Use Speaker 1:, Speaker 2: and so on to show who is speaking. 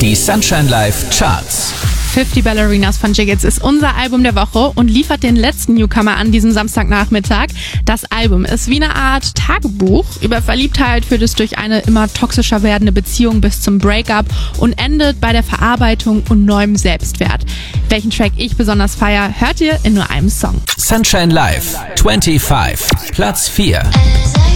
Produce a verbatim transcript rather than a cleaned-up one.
Speaker 1: Die Sunshine Live Charts.
Speaker 2: fifty Ballerinas von Jiggles ist unser Album der Woche und liefert den letzten Newcomer an diesem Samstagnachmittag. Das Album ist wie eine Art Tagebuch. Über Verliebtheit führt es durch eine immer toxischer werdende Beziehung bis zum Breakup und endet bei der Verarbeitung und neuem Selbstwert. Welchen Track ich besonders feiere, hört ihr in nur einem Song.
Speaker 1: Sunshine Live, fünfundzwanzig, Platz vier.
Speaker 3: As I